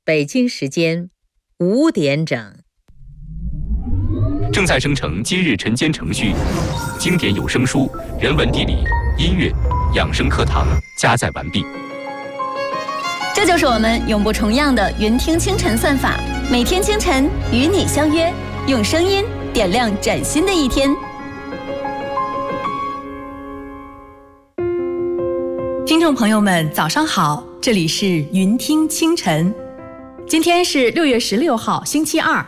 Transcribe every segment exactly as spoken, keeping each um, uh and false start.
北京时间五点整。 正在生成今日晨间程序，经典有声书、人文地理、音乐、养生课堂加载完毕。 这就是我们永不重样的云听清晨算法，每天清晨与你相约，用声音点亮崭新的一天。 听众朋友们，早上好，这里是云听清晨。今天是六月十六号，星期二。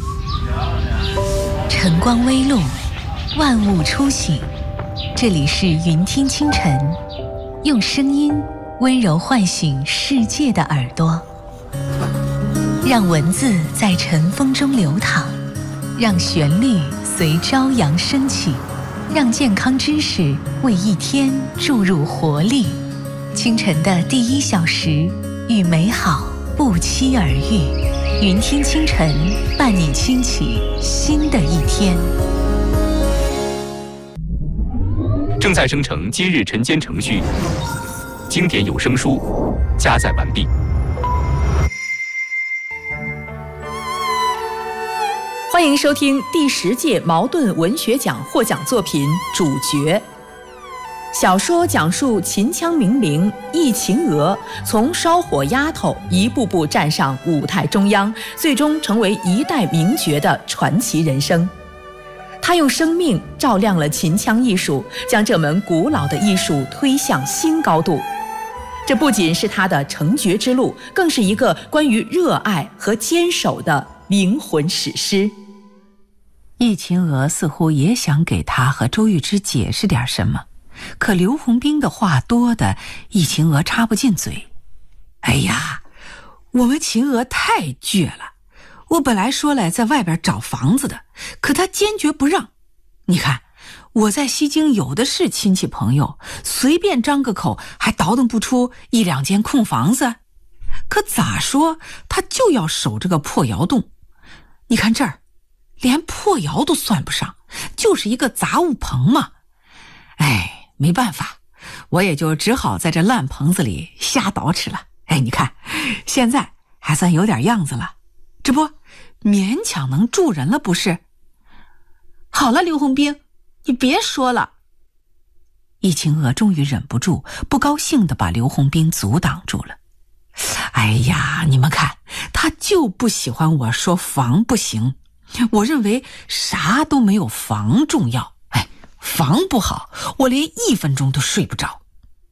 晨光微露，万物初醒。这里是云听清晨，用声音温柔唤醒世界的耳朵，让文字在晨风中流淌，让旋律随朝阳升起，让健康知识为一天注入活力。清晨的第一小时，与美好不期而遇。云听清晨，伴你轻启新的一天。 正在生成今日晨间程序，经典有声书加载完毕。 欢迎收听第十届茅盾文学奖获奖作品《主角》。小说讲述秦腔名伶易秦娥从烧火丫头一步步站上舞台中央，最终成为一代名角的传奇人生。她用生命照亮了秦腔艺术，将这门古老的艺术推向新高度。这不仅是她的成角之路，更是一个关于热爱和坚守的灵魂史诗。 易秦娥似乎也想给她和周玉芝解释点什么，可刘洪兵的话多的易秦娥插不进嘴。 哎呀，我们秦娥太倔了，我本来说来在外边找房子的，可她坚决不让。你看我在西京有的是亲戚朋友，随便张个口还倒腾不出一两间空房子，可咋说她就要守这个破窑洞。你看这儿连破窑都算不上，就是一个杂物棚嘛。哎，没办法，我也就只好在这烂棚子里瞎捯饬了。哎，你看现在还算有点样子了，这不勉强能住人了不是？好了，刘洪兵，你别说了。 易秦娥终于忍不住，不高兴地把刘洪兵阻挡住了。 哎呀，你们看，他就不喜欢我说房不行，我认为啥都没有房重要。哎，房不好，我连一分钟都睡不着。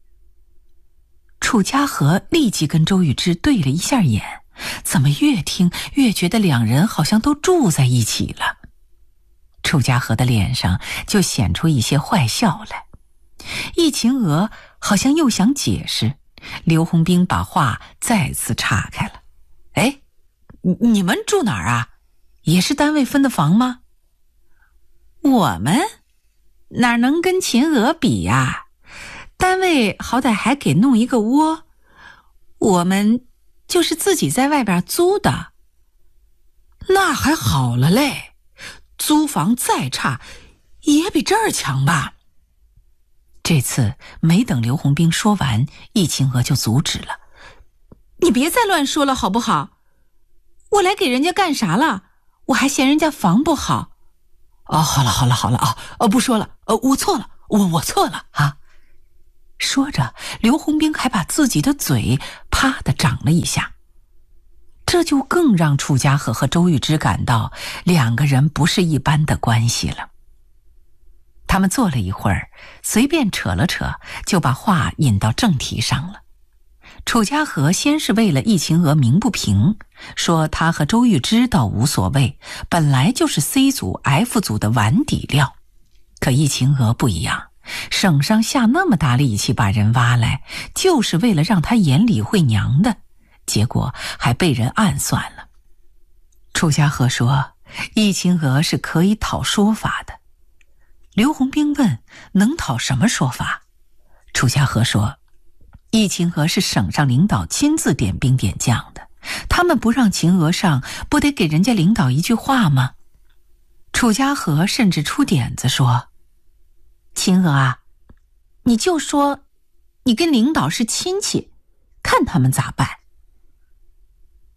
楚家和立即跟周玉芝对了一下眼，怎么越听越觉得两人好像都住在一起了。楚家和的脸上就显出一些坏笑来。易秦娥好像又想解释，刘洪兵把话再次岔开了。 哎，你们住哪儿啊？也是单位分的房吗？ 我们哪能跟秦娥比呀？单位好歹还给弄一个窝，我们就是自己在外边租的。 那还好了嘞，租房再差也比这儿强吧。 这次没等刘洪兵说完，易秦娥就阻止了。 你别再乱说了好不好？我来给人家干啥了？我还嫌人家房不好。哦，好了好了好了啊，呃，不说了，呃，我错了，我我错了啊。 说着，刘洪兵还把自己的嘴啪地长了一下。这就更让楚家和和周玉芝感到两个人不是一般的关系了。他们坐了一会儿，随便扯了扯，就把话引到正题上了。楚家和先是为了易秦娥鸣不平，说他和周玉芝倒无所谓，本来就是 C 组 F 组的碗底料。可易秦娥不一样，省上下那么大力气把人挖来，就是为了让他演李慧娘的，结果还被人暗算了。楚家和说易秦娥是可以讨说法的。刘洪兵问能讨什么说法？楚家和说易秦娥是省上领导亲自点兵点将的，他们不让秦娥上，不得给人家领导一句话吗？楚家和甚至出点子说，秦娥啊，你就说你跟领导是亲戚，看他们咋办。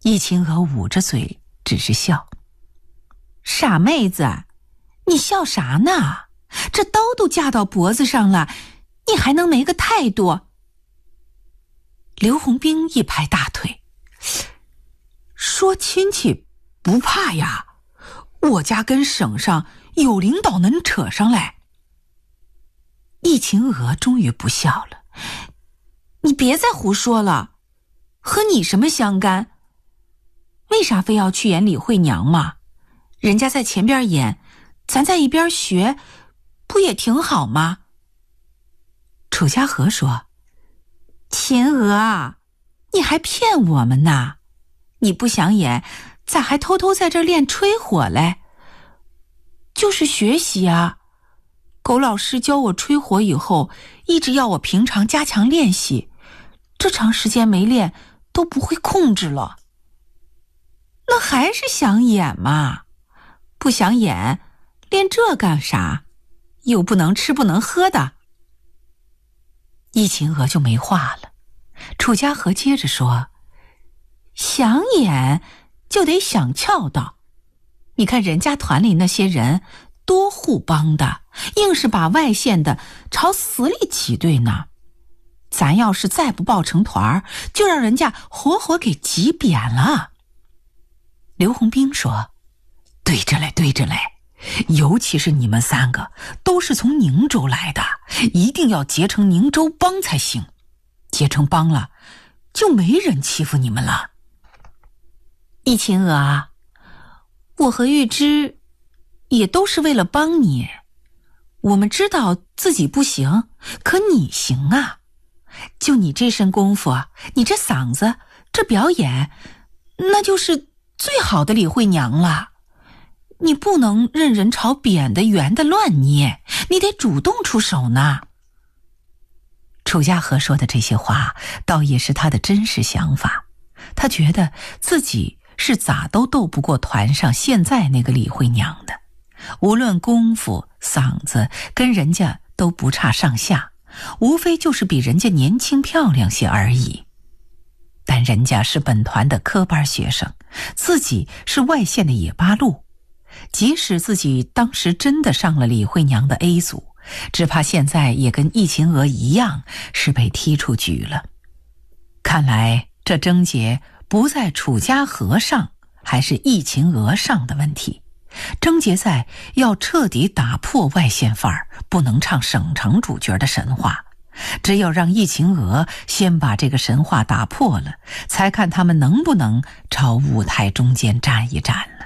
易秦娥捂着嘴，只是笑。 傻妹子，你笑啥呢？这刀都架到脖子上了，你还能没个态度？ 刘洪兵一拍大腿， 说亲戚不怕呀，我家跟省上有领导能扯上来。 易秦娥终于不笑了， 你别再胡说了，和你什么相干？为啥非要去演李慧娘嘛？人家在前边演，咱在一边学，不也挺好吗？ 楚家和说， 秦娥啊，你还骗我们呢？你不想演，咋还偷偷在这练吹火嘞？就是学习啊，狗老师教我吹火以后，一直要我平常加强练习，这长时间没练都不会控制了。那还是想演嘛，不想演练这干啥？又不能吃不能喝的。 易秦娥就没话了。楚家和接着说， 想演就得想俏道，你看人家团里那些人多互帮的，硬是把外县的朝死里挤兑呢。咱要是再不抱成团，就让人家活活给挤扁了。 刘洪兵说，对着来对着来，尤其是你们三个都是从宁州来的，一定要结成宁州帮才行，结成帮了就没人欺负你们了。 易秦娥啊，我和玉芝也都是为了帮你，我们知道自己不行，可你行啊。就你这身功夫，你这嗓子，这表演，那就是最好的李慧娘了。你不能任人朝扁的圆的乱捏，你得主动出手呢。 楚家和说的这些话倒也是他的真实想法，他觉得自己是咋都斗不过团上现在那个李慧娘的，无论功夫嗓子跟人家都不差上下，无非就是比人家年轻漂亮些而已。但人家是本团的科班学生，自己是外县的野八路，即使自己当时真的上了李慧娘的 A 组，只怕现在也跟易秦娥一样是被踢出局了。看来这症结不在楚家和上还是易秦娥上的问题，症结在要彻底打破外县范儿，不能唱省城主角的神话。只有让易秦娥先把这个神话打破了，才看他们能不能朝舞台中间站一站了。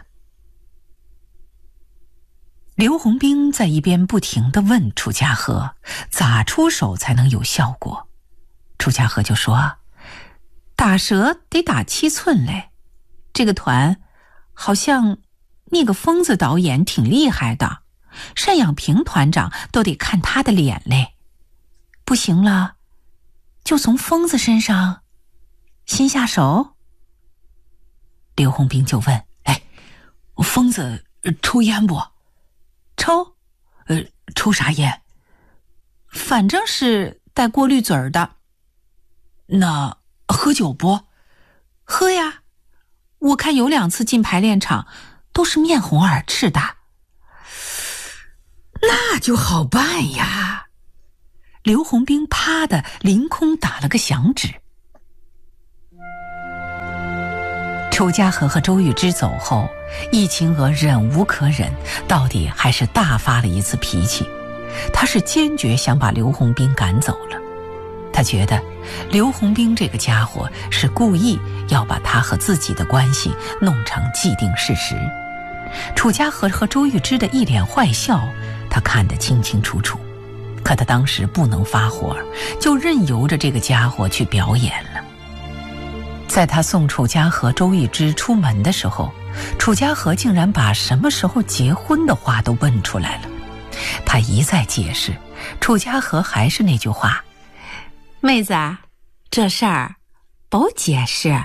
刘洪兵在一边不停地问楚家和咋出手才能有效果。楚家和就说，打折得打七寸嘞，这个团好像那个疯子导演挺厉害的，单养平团长都得看他的脸嘞。不行了，就从疯子身上先下手。刘洪兵就问，哎，疯子抽烟不？抽？呃，抽啥烟？反正是带过滤嘴儿的。那喝酒不？喝呀，我看有两次进排练场都是面红耳赤的。那就好办呀。刘洪兵啪的凌空打了个响指。楚家和和周玉芝走后，易秦娥忍无可忍，到底还是大发了一次脾气。她是坚决想把刘洪兵赶走了。她觉得刘洪兵这个家伙是故意要把他和自己的关系弄成既定事实。楚家和和周玉芝的一脸坏笑，他看得清清楚楚。可他当时不能发火，就任由着这个家伙去表演了。在他送楚家和周玉芝出门的时候，楚家和竟然把什么时候结婚的话都问出来了。他一再解释，楚家和还是那句话，妹子，这事儿不解释。